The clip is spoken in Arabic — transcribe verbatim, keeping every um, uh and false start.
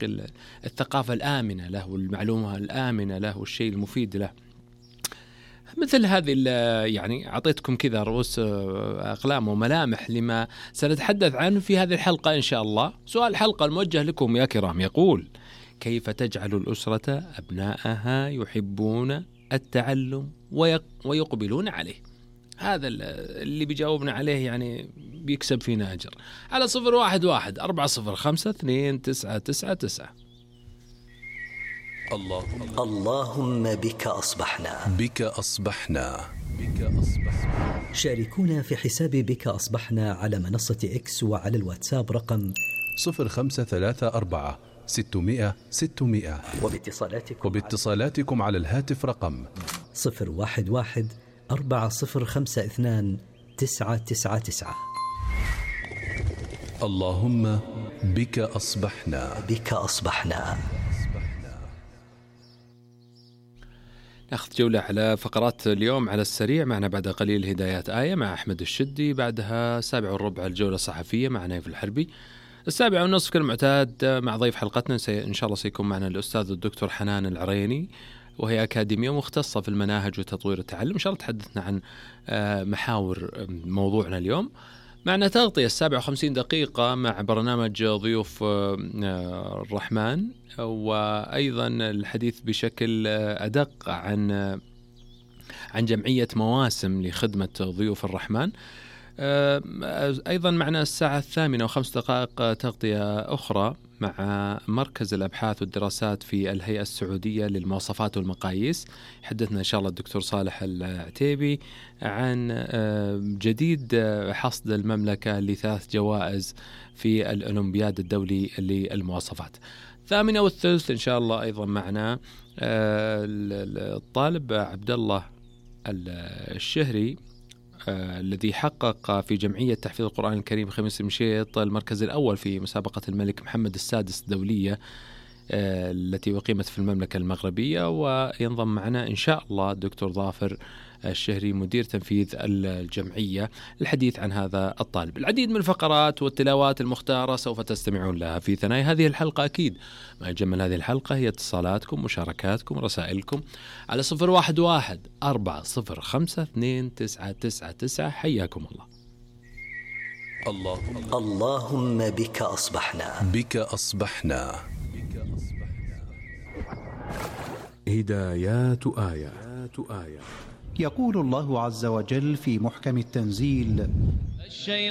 الثقافة الآمنة له والمعلومة الآمنة له والشيء المفيد له. مثل هذه يعني أعطيتكم كذا رؤوس أقلام وملامح لما سنتحدث عنه في هذه الحلقة إن شاء الله. سؤال الحلقة الموجه لكم يا كرام يقول: كيف تجعل الأسرة أبنائها يحبون التعلم ويقبلون عليه؟ هذا اللي بيجاوبنا عليه يعني بيكسب فينا أجر. على صفر واحد واحد أربعة صفر خمسة اثنين تسعة تسعة تسعة. اللهم اللهم بك أصبحنا بك أصبحنا بك أصبحنا. شاركونا في حساب بك أصبحنا على منصة إكس وعلى الواتساب رقم صفر خمسة ثلاثة أربعة ستمائة ستمائة، وباتصالاتكم, وباتصالاتكم على الهاتف رقم صفر واحد واحد أربعة صفر خمسة اثنان تسعة تسعة تسعة. اللهم بك أصبحنا بك أصبحنا. ناخذ جولة على فقرات اليوم على السريع. معنا بعد قليل هدايات آية مع أحمد الشدي، بعدها سابع والربع الجولة الصحفية مع نايف الحربي، السابع والنصف كالمعتاد مع ضيف حلقتنا إن شاء الله سيكون معنا الأستاذ الدكتور حنان العريني، وهي أكاديمية مختصة في المناهج وتطوير التعلم. إن شاء الله تحدثنا عن محاور موضوعنا اليوم. معنا تغطية السابعة وخمسين دقيقة مع برنامج ضيوف الرحمن، وأيضا الحديث بشكل أدق عن عن جمعية مواسم لخدمة ضيوف الرحمن. أيضا معنا الساعة الثامنة وخمس دقائق تغطية أخرى مع مركز الأبحاث والدراسات في الهيئة السعودية للمواصفات والمقاييس. يحدثنا إن شاء الله الدكتور صالح العتيبي عن جديد حصد المملكة لثلاث جوائز في الأولمبياد الدولي للمواصفات. ثامنة والثلث إن شاء الله أيضا معنا الطالب عبد الله الشهري الذي حقق في جمعية تحفيظ القرآن الكريم خميس مشيط المركز الأول في مسابقة الملك محمد السادس الدولية التي أقيمت في المملكة المغربية. وينضم معنا إن شاء الله الدكتور ظافر الشهري مدير تنفيذ الجمعية الحديث عن هذا الطالب. العديد من الفقرات والتلاوات المختارة سوف تستمعون لها في ثنايا هذه الحلقة. أكيد ما يجمل هذه الحلقة هي اتصالاتكم مشاركاتكم رسائلكم على صفر واحد واحد أربعة صفر خمسة اثنين تسعة تسعة تسعة. حياكم الله. اللهم اللهم بك أصبحنا بك أصبحنا. هدايات آية. يقول الله عز وجل في محكم التنزيل: